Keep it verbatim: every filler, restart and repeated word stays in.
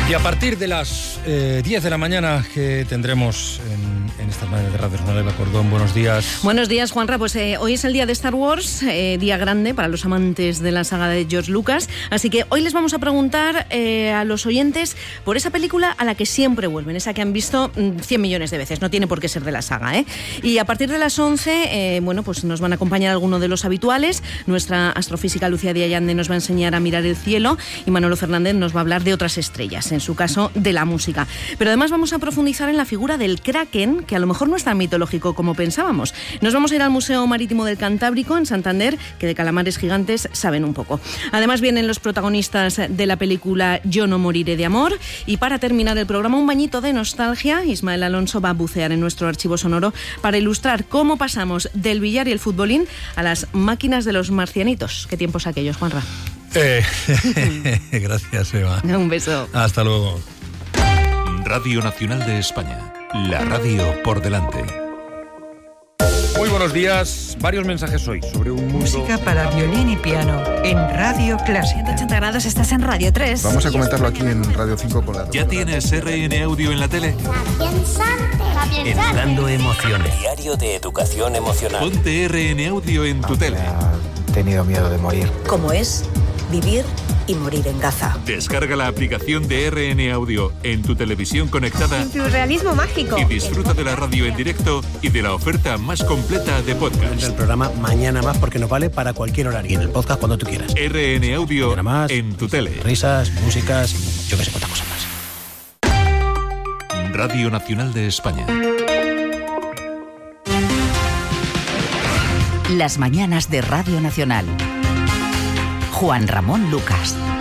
Y a partir de las eh, diez de la mañana que tendremos en, en estas mañanas de Radio Nacional, Eva Cordón, buenos días. Buenos días, Juanra. Pues eh, hoy es el día de Star Wars, eh, día grande para los amantes de la saga de George Lucas. Así que hoy les vamos a preguntar eh, a los oyentes por esa película a la que siempre vuelven, esa que han visto cien millones de veces, no tiene por qué ser de la saga, ¿eh? Y a partir de las once, eh, bueno, pues nos van a acompañar algunos de los habituales. Nuestra astrofísica Lucía Díaz Allande nos va a enseñar a mirar el cielo y Manolo Fernández nos va a hablar de otras estrellas, en su caso de la música. Pero además vamos a profundizar en la figura del Kraken, que a lo mejor no es tan mitológico como pensábamos. Nos vamos a ir al Museo Marítimo del Cantábrico, en Santander, que de calamares gigantes saben un poco. Además vienen los protagonistas de la película Yo no moriré de amor. Y para terminar el programa, un bañito de nostalgia. Ismael Alonso va a bucear en nuestro archivo sonoro para ilustrar cómo pasamos del billar y el futbolín a las máquinas de los marcianitos. ¿Qué tiempos aquellos, Juanra? Eh, gracias, Eva. Un beso. Hasta luego. Radio Nacional de España. La radio por delante. Muy buenos días. Varios mensajes hoy sobre un mundo... Música para violín y piano en Radio Clásica. ciento ochenta grados, estás en Radio tres. Vamos a comentarlo aquí en Radio cinco con la... ¿Ya tienes R N Audio en la tele? Educando emociones. Diario de educación emocional. Ponte R N Audio en tu tele. He tenido miedo de morir. ¿Cómo es vivir y morir en Gaza? Descarga la aplicación de R N Audio en tu televisión conectada. Surrealismo mágico. Y disfruta de la radio en directo y de la oferta más completa de podcast. El programa Mañana Más porque nos vale para cualquier horario. Y en el podcast cuando tú quieras. R N Audio más, en tu tele. Risas, músicas, yo que sé cuántas cosas más. Radio Nacional de España. Las mañanas de Radio Nacional. Juan Ramón Lucas.